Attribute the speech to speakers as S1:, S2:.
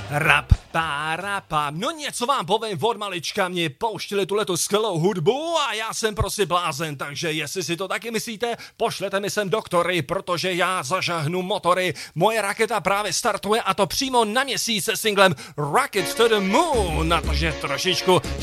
S1: Rap, rapa. No něco vám povím, od malička mě pouštili tuhletu skvělou hudbu a já jsem prostě blázen, takže jestli si to taky myslíte, pošlete mi sem doktory, protože já zažahnu motory. Moje raketa právě startuje a to přímo na měsíc se singlem Rocket to the Moon, na to, že trošičku